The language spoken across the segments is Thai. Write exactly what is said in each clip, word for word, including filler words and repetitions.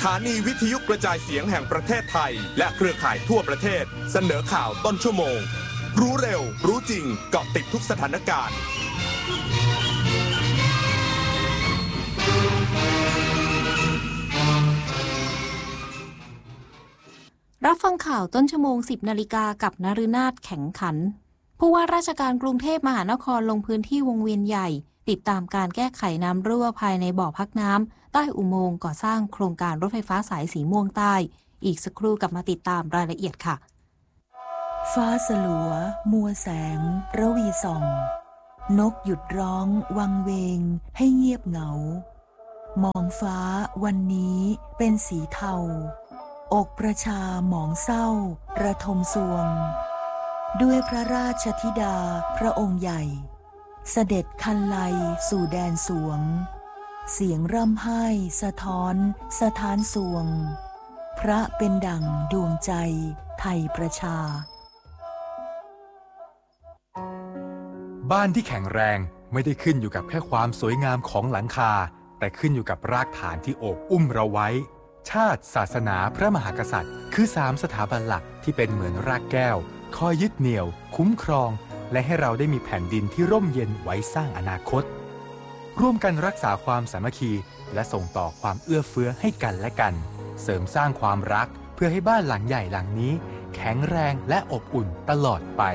ถานีวิทยุกระจายเสียงแห่งประเทศไทยและเครือข่ายทั่วประเทศเสนอข่าวต้นชั่วโมงรู้เร็วรู้จริงเกาะติดทุกสถานการณ์รับฟังข่าวต้นชั่วโมง สิบนาฬิกากับนฤนาถแข็งขันผู้ว่าราชการกรุงเทพมหานครลงพื้นที่วงเวียนใหญ่ติดตามการแก้ไขน้ำรั่วภายในบ่อพักน้ำใต้อุโมงค์ก่อสร้างโครงการรถไฟฟ้าสายสีม่วงใต้อีกสักครู่กลับมาติดตามรายละเอียดค่ะฟ้าสลัวมัวแสงระวีส่องนกหยุดร้องวังเวงให้เงียบเหงามองฟ้าวันนี้เป็นสีเทาอกประชาหมองเศร้าระทมสวงด้วยพระราชธิดาพระองค์ใหญ่เสด็จคันไลสู่แดนสวงเสียงร่ำไห้สะท้อนสะท้านสวงพระเป็นดั่งดวงใจไทยประชาบ้านที่แข็งแรงไม่ได้ขึ้นอยู่กับแค่ความสวยงามของหลังคาแต่ขึ้นอยู่กับรากฐานที่โอบอุ้มเราไว้ชาติศาสนาพระมหากษัตริย์คือสามสถาบันหลักที่เป็นเหมือนรากแก้วคอยยึดเหนี่ยวคุ้มครองและให้เราได้มีแผ่นดินที่ร่มเย็นไว้สร้างอนาคตร่วมกันรักษาความสามัคคีและส่งต่อความเอื้อเฟื้อให้กันและกันเสริมสร้างความรักเพื่อให้บ้านหลังใหญ่หลังนี้แข็งแรงและอบอุ่นตลอดไป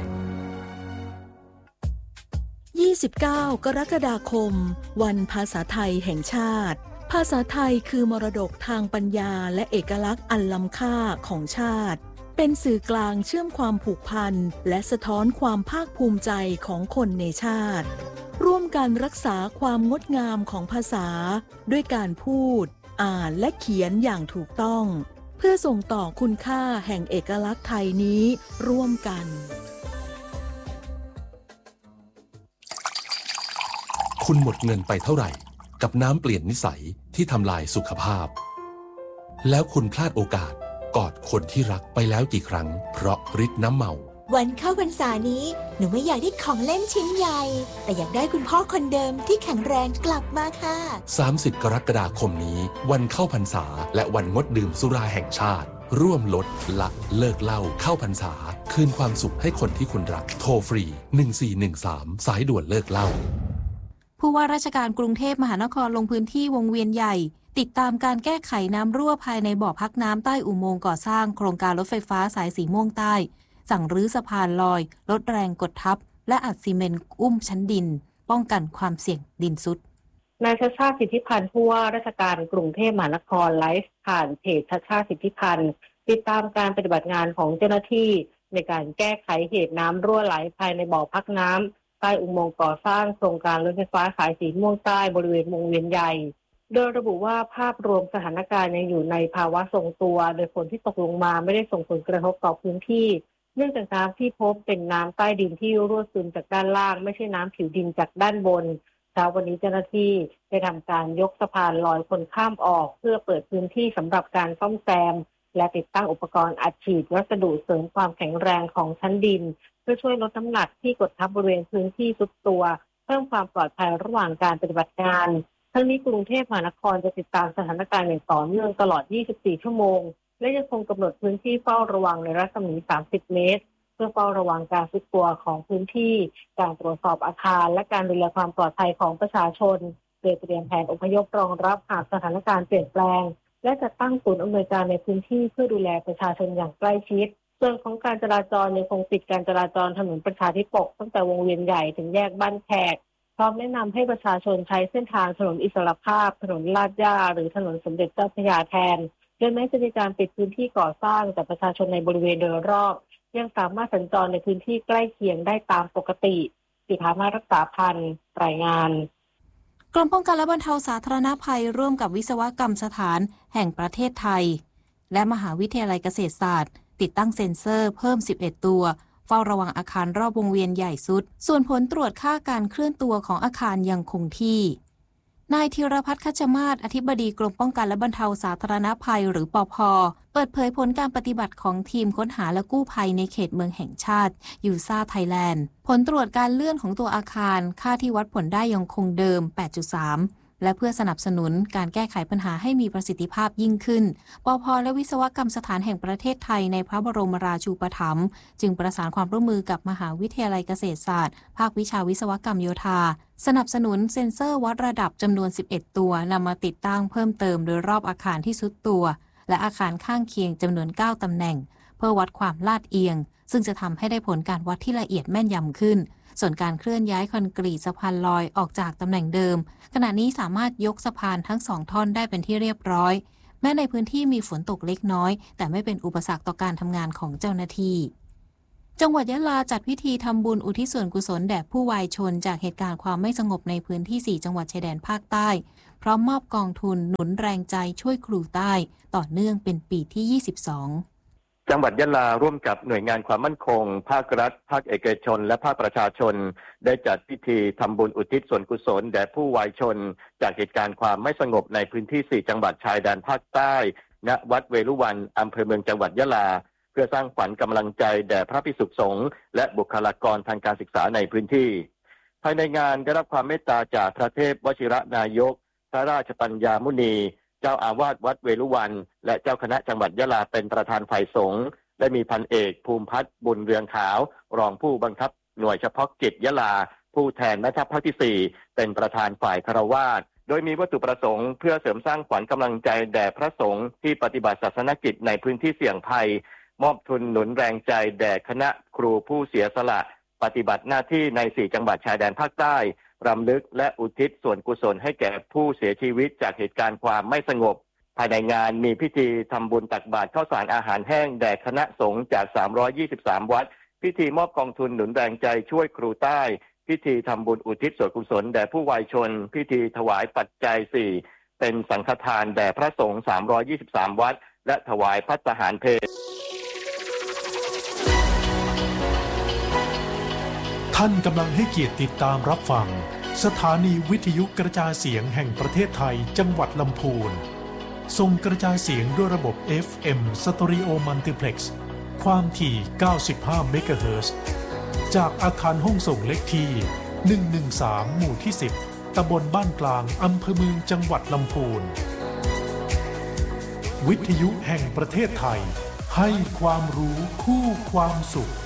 ยี่สิบเก้ากรกฎาคมวันภาษาไทยแห่งชาติภาษาไทยคือมรดกทางปัญญาและเอกลักษณ์อันล้ำค่าของชาติเป็นสื่อกลางเชื่อมความผูกพันและสะท้อนความภาคภูมิใจของคนในชาติร่วมกันรักษาความงดงามของภาษาด้วยการพูดอ่านและเขียนอย่างถูกต้องเพื่อส่งต่อคุณค่าแห่งเอกลักษณ์ไทยนี้ร่วมกันคุณหมดเงินไปเท่าไหร่กับน้ำเปลี่ยนนิสัยที่ทำลายสุขภาพแล้วคุณพลาดโอกาสกอดคนที่รักไปแล้วกี่ครั้งเพราะฤทธิ์น้ำเมาวันเข้าพรรษานี้หนูไม่อยากได้ของเล่นชิ้นใหญ่แต่อยากได้คุณพ่อคนเดิมที่แข็งแรงกลับมาค่ะสามสิบกรกฎาคมนี้วันเข้าพรรษาและวันงดดื่มสุราแห่งชาติร่วมลดละเลิกเหล้าเข้าพรรษาคืนความสุขให้คนที่คุณรักโทรฟรีหนึ่งสี่หนึ่งสามสายด่วนเลิกเหล้าผู้ว่าราชการกรุงเทพมหานครลงพื้นที่วงเวียนใหญ่ติดตามการแก้ไขน้ำรั่วภายในบ่อพักน้ำใต้อุโมงค์ก่อสร้างโครงการรถไฟฟ้าสายสีม่วงใต้สั่งรื้อสะพานลอยลดแรงกดทับและอัดซีเมนต์อุ้มชั้นดินป้องกันความเสี่ยงดินทรุดนายชาชาติสิทธิพันธ์ผู้ว่าราชการกรุงเทพมหานครไลฟ์ผ่านเพจชาชาติสิทธิพันธ์ติดตามการปฏิบัติงานของเจ้าหน้าที่ในการแก้ไขเหตุน้ำรั่วไหลภายในบ่อพักน้ำใต้อุโมงค์ก่อสร้างโครงการรถไฟฟ้าสายสีม่วงใต้บริเวณวงเวียนใหญ่โดยระบุว่าภาพรวมสถานการณ์ยังอยู่ในภาวะทรงตัวโดยฝนที่ตกลงมาไม่ได้ส่งผลกระทบต่อพื้นที่เนื่องจากน้ำที่พบเป็นน้ำใต้ดินที่รั่วซึมจากด้านล่างไม่ใช่น้ำผิวดินจากด้านบนเช้าวันนี้เจ้าหน้าที่ได้ทำการยกสะพานลอยคนข้ามออกเพื่อเปิดพื้นที่สำหรับการซ่อมแซมและติดตั้งอุปกรณ์อัดฉีดวัสดุเสริมความแข็งแรงของชั้นดินเพื่อช่วยลดน้ำหนักที่กดทับบริเวณพื้นที่ทรุดตัวเพิ่มความปลอดภัยระหว่างการปฏิบัติงานทั้งนี้กรุงเทพมหานครจะติดตามสถานการณ์อย่างต่อเนื่องตลอดยี่สิบสี่ชั่วโมงและยังคงกำหนดพื้นที่เฝ้าระวังในรัศมีสามสิบเมตรเพื่อเฝ้าระวังการทรุดตัวของพื้นที่การตรวจสอบอาคารและการดูแลความปลอดภัยของประชาชนโดยเตรียมแผนอพยพรองรับหากสถานการณ์เปลี่ยนแปลงและจะตั้งศูนย์อำนวยการในพื้นที่เพื่อดูแลประชาชนอย่างใกล้ชิดส่วนของการจราจรยังคงปิดการจราจรถนนประชาธิปกตั้งแต่วงเวียนใหญ่ถึงแยกบ้านแขกพร้อมแนะนำให้ประชาชนใช้เส้นทางถนนอิสรภาพถนนลาดย่าหรือถนนสมเด็จเจ้าพระยาแทนโดยแม้จะมีการปิดพื้นที่ก่อสร้างแต่ประชาชนในบริเวณโดยรอบยังสามารถสัญจรในพื้นที่ใกล้เคียงได้ตามปกติสิภามารักษาพันธ์รายงานกรมป้องกันและบรรเทาสาธารณภัยร่วมกับวิศวกรรมสถานแห่งประเทศไทยและมหาวิทยาลัยเกษตรศาสตร์ติดตั้งเซ็นเซอร์เพิ่มสิบเอ็ดตัวเฝ้าระวังอาคารรอบวงเวียนใหญ่สุดส่วนผลตรวจค่าการเคลื่อนตัวของอาคารยังคงที่นายธีรพัฒน์คัชมาศอธิบดีกรมป้องกันและบรรเทาสาธารณภัยหรือปภ.เปิดเผยผลการปฏิบัติของทีมค้นหาและกู้ภัยในเขตเมืองแห่งชาติยูซ่าไทยแลนด์ผลตรวจการเลื่อนของตัวอาคารค่าที่วัดผลได้ยังคงเดิม แปดจุดสามและเพื่อสนับสนุนการแก้ไขปัญหาให้มีประสิทธิภาพยิ่งขึ้นปภ.และวิศวกรรมสถานแห่งประเทศไทยในพระบรมราชูปถัมภ์จึงประสานความร่วมมือกับมหาวิทยาลัยเกษตรศาสตร์ภาควิชาวิศวกรรมโยธาสนับสนุนเซ็นเซอร์วัดระดับจำนวนสิบเอ็ดตัวนำมาติดตั้งเพิ่มเติมโดยรอบอาคารที่ทรุดตัวและอาคารข้างเคียงจำนวนเก้าตำแหน่งเพื่อวัดความลาดเอียงซึ่งจะทำให้ได้ผลการวัดที่ละเอียดแม่นยำขึ้นส่วนการเคลื่อนย้ายคอนกรีตสะพานลอยออกจากตำแหน่งเดิมขณะนี้สามารถยกสะพานทั้งสองท่อนได้เป็นที่เรียบร้อยแม้ในพื้นที่มีฝนตกเล็กน้อยแต่ไม่เป็นอุปสรรคต่อการทำงานของเจ้าหน้าที่จังหวัดยะลาจัดพิธีทำบุญอุทิศส่วนกุศลแด่ผู้วายชนจากเหตุการณ์ความไม่สงบในพื้นที่สี่จังหวัดชายแดนภาคใต้พร้อมมอบกองทุนหนุนแรงใจช่วยครูใต้ต่อเนื่องเป็นปีที่ยี่สิบสองจังหวัดยะลาร่วมกับหน่วยงานความมั่นคงภาครัฐภาคเอกชนและภาคประชาชนได้จัดพิธีทำบุญอุทิศส่วนกุศลแด่ผู้วายชนจากเหตุการณ์ความไม่สงบในพื้นที่สี่จังหวัดชายแดนภาคใต้ณวัดเวรุวันอำเภอเมืองจังหวัดยะลาเพื่อสร้างขวัญกำลังใจแด่พระภิกษุสงฆ์และบุคลากรทางการศึกษาในพื้นที่ภายในงานได้รับความเมตตาจากพระเทพวชิรนายกพระราชปัญญามุนีเจ้าอาวาสวัดเวรุวันและเจ้าคณะจังหวัดยะลาเป็นประธานฝ่ายสงฆ์ได้มีพันเอกภูมิพัฒน์บุญเรืองขาวรองผู้บังคับหน่วยเฉพาะกิจยะลาผู้แทนแม่ทัพภาคที่สี่เป็นประธานฝ่ายคฤหัสถ์โดยมีวัตถุประสงค์เพื่อเสริมสร้างขวัญกำลังใจแด่พระสงฆ์ที่ปฏิบัติศาสนกิจในพื้นที่เสี่ยงภัยมอบทุนหนุนแรงใจแด่คณะครูผู้เสียสละปฏิบัติหน้าที่ในสี่จังหวัดชายแดนภาคใต้รำลึกและอุทิศส่วนกุศลให้แก่ผู้เสียชีวิตจากเหตุการณ์ความไม่สงบภายในงานมีพิธีทำบุญตักบาตรข้าวสารอาหารแห้งแด่คณะสงฆ์จากสามร้อยยี่สิบสามวัดพิธีมอบกองทุนหนุนแรงใจช่วยครูใต้พิธีทำบุญอุทิศส่วนกุศลแด่ผู้วายชนพิธีถวายปัจจัยสี่เป็นสังฆทานแด่พระสงฆ์สามร้อยยี่สิบสามวัดและถวายภัตตาหารเพลท่านกำลังให้เกียรติติดตามรับฟังสถานีวิทยุกระจายเสียงแห่งประเทศไทยจังหวัดลำพูนส่งกระจายเสียงด้วยระบบ เอฟ เอ็ม Stereo Multiplex ความถี่เก้าสิบห้าเมกะเฮิรตซ์จากอาคารห้องส่งเลขที่หนึ่งหนึ่งสามหมู่ที่สิบตำบลบ้านกลางอำเภอเมืองจังหวัดลำพูนวิทยุแห่งประเทศไทยให้ความรู้คู่ความสุข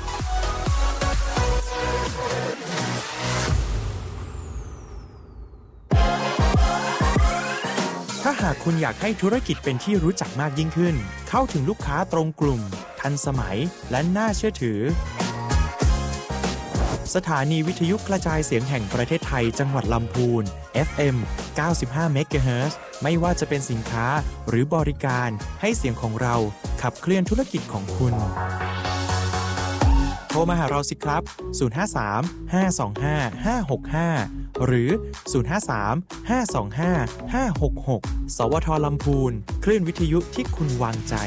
ถ้าหากคุณอยากให้ธุรกิจเป็นที่รู้จักมากยิ่งขึ้นเข้าถึงลูกค้าตรงกลุ่มทันสมัยและน่าเชื่อถือสถานีวิทยุกระจายเสียงแห่งประเทศไทยจังหวัดลำพูน เอฟ เอ็ม เก้าสิบห้าเมกะเฮิรตซ์ไม่ว่าจะเป็นสินค้าหรือบริการให้เสียงของเราขับเคลื่อนธุรกิจของคุณโทรมาหาเราสิครับ ศูนย์ ห้า สาม ห้า สอง ห้า ห้า หก ห้า หรือ ศูนย์ ห้า สาม ห้า สอง ห้า ห้า หก หก สวท.ลำพูนคลื่นวิทยุที่คุณวางใจ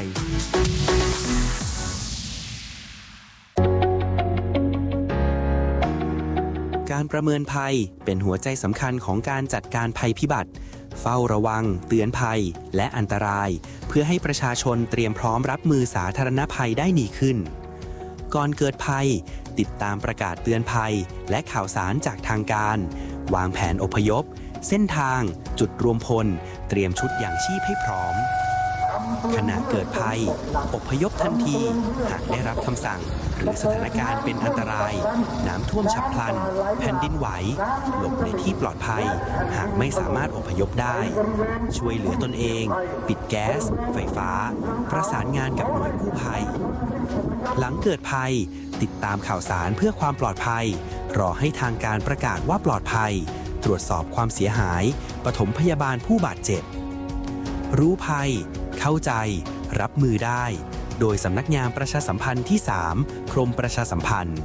การประเมินภัยเป็นหัวใจสำคัญของการจัดการภัยพิบัติเฝ้าระวังเตือนภัยและอันตรายเพื่อให้ประชาชนเตรียมพร้อมรับมือสาธารณภัยได้ดีขึ้นก่อนเกิดภัยติดตามประกาศเตือนภัยและข่าวสารจากทางการวางแผนอพยพเส้นทางจุดรวมพลเตรียมชุดอย่างชีพให้พร้อมขณะเกิดภัยอพยพทันทีหากได้รับคำสั่งหรือสถานการณ์เป็นอันตรายน้ำท่วมฉับพลันแผ่นดินไหวหลบในที่ปลอดภัยหากไม่สามารถอพยพได้ช่วยเหลือตนเองปิดแก๊สไฟฟ้าประสานงานกับหน่วยกู้ภัยหลังเกิดภัยติดตามข่าวสารเพื่อความปลอดภัยรอให้ทางการประกาศว่าปลอดภัยตรวจสอบความเสียหายปฐมพยาบาลผู้บาดเจ็บรู้ภัยเข้าใจรับมือได้โดยสำนักงานประชาสัมพันธ์ที่สามกรมประชาสัมพันธ์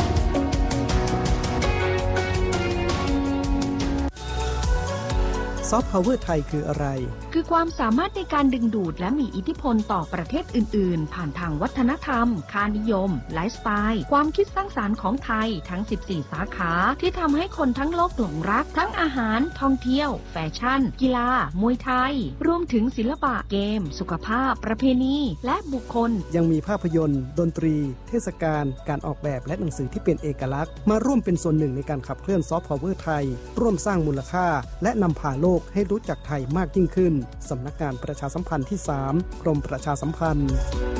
สอฟต์พาวเวอร์ไทยคืออะไรคือความสามารถในการดึงดูดและมีอิทธิพลต่อประเทศอื่นๆผ่านทางวัฒนธรรมค่านิยมไลฟ์สไตล์ความคิดสร้างสรรค์ของไทยทั้งสิบสี่สาขาที่ทำให้คนทั้งโลกหลงรักทั้งอาหารท่องเที่ยวแฟชั่นกีฬามวยไทยรวมถึงศิลปะเกมสุขภาพประเพณีและบุคคลยังมีภาพยนตร์ดนตรีเทศกาลการออกแบบและหนังสือที่เป็นเอกลักษณ์มาร่วมเป็นส่วนหนึ่งในการขับเคลื่อนซอฟต์พาวเวอร์ไทยร่วมสร้างมูลค่าและนำพาโลกให้รู้จักไทยมากยิ่งขึ้นสำนักงานประชาสัมพันธ์ที่สามกรมประชาสัมพันธ์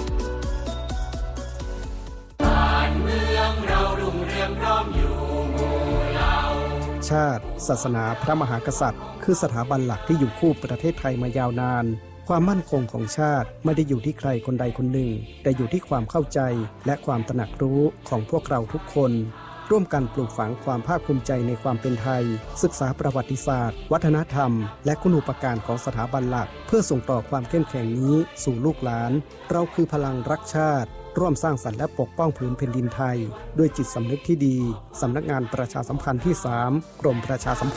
บ้านเมืองเรารุ่งเรืองพร้อมอยู่หมู่เราชาติศาสนาพระมหากษัตริย์คือสถาบันหลักที่อยู่คู่ประเทศไทยมายาวนานความมั่นคงของชาติไม่ได้อยู่ที่ใครคนใดคนหนึ่งแต่อยู่ที่ความเข้าใจและความตระหนักรู้ของพวกเราทุกคนร่วมกันปลูกฝังความภาคภูมิใจในความเป็นไทยศึกษาประวัติศาสตร์วัฒนธรรมและคุณูปการของสถาบันหลักเพื่อส่งต่อความเข้มแข็งนี้สู่ลูกหลานเราคือพลังรักชาติร่วมสร้างสรรค์และปกป้องผืนแผ่นดินไทยด้วยจิตสำนึกที่ดีสำนักงานประชาสัมพันธ์ที่สามกรมประชาสัมพันธ์